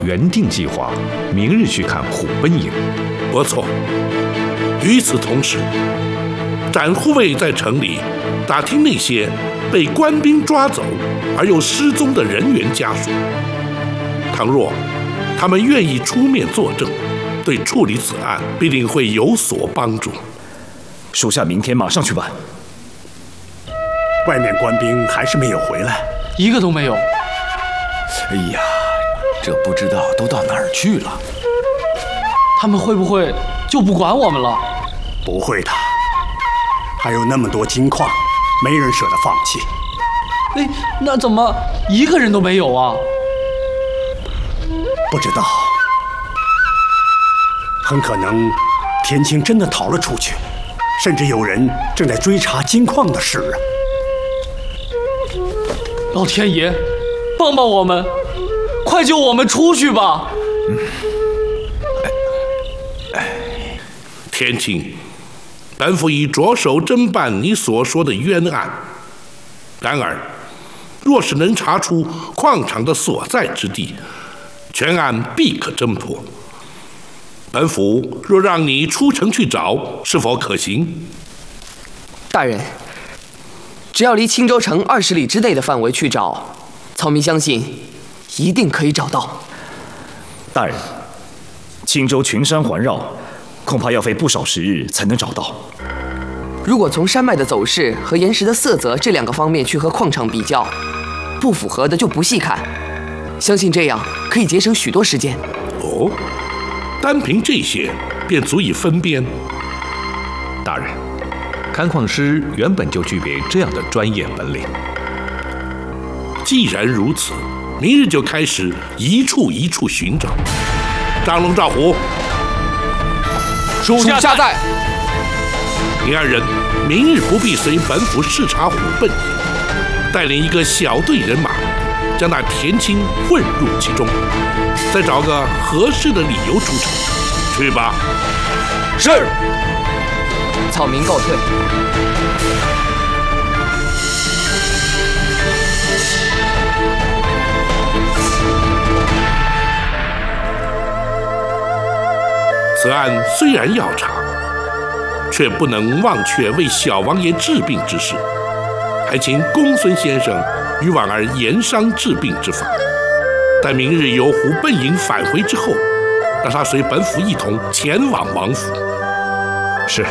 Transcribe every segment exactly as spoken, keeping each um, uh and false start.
原定计划明日去看虎贲营。 不错。与此同时，展护卫在城里打听那些被官兵抓走而又失踪的人员家属。倘若他们愿意出面作证，对处理此案必定会有所帮助。 属下明天马上去办。 外面官兵还是没有回来， 一个都没有。 哎呀，这不知道都到哪儿去了？ 他们会不会就不管我们了？ 不会的，还有那么多金矿，没人舍得放弃。 哎，那怎么一个人都没有啊？ 不知道，很可能田青真的逃了出去，甚至有人正在追查金矿的事啊！ 老天爷，帮帮我们，快救我们出去吧！ 嗯，哎，田青，本府已着手侦办你所说的冤案。然而，若是能查出矿场的所在之地，全案必可侦破。本府若让你出城去找，是否可行？ 大人，只要离青州城二十里之内的范围去找，曹明相信一定可以找到。 大人，青州群山环绕，恐怕要费不少时日才能找到。 如果从山脉的走势和岩石的色泽这两个方面去和矿场比较，不符合的就不细看，相信这样可以节省许多时间。 哦，单凭这些便足以分辨？ 大人，勘矿师原本就具备这样的专业本领。 既然如此，明日就开始一处一处寻找。张龙、赵虎， 属下在。 你二人明日不必随本府视察虎贲营，带领一个小队人马，将那田青混入其中，再找个合适的理由出城。去吧。 是。 草民告退。 此案虽然要查，却不能忘却为小王爷治病之事，还请公孙先生与婉儿研商治病之法。待明日由虎贲营返回之后，让他随本府一同前往王府。 是。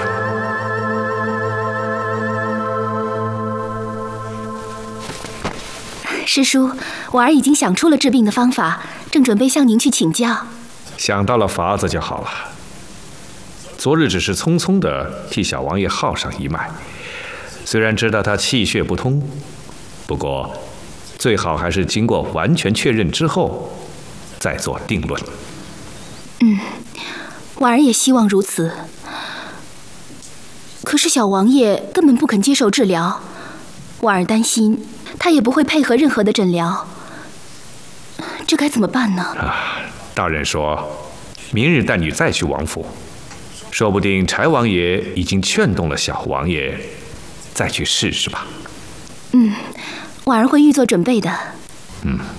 师叔，婉儿已经想出了治病的方法，正准备向您去请教。 想到了法子就好了。昨日只是匆匆地替小王爷号上一脉，虽然知道他气血不通，不过最好还是经过完全确认之后再做定论。 嗯，婉儿也希望如此。可是小王爷根本不肯接受治疗，婉儿担心他也不会配合任何的诊疗，这该怎么办呢？ 啊，大人说，明日带你再去王府。说不定柴王爷已经劝动了小王爷，再去试试吧。 嗯，婉儿会预做准备的。 嗯。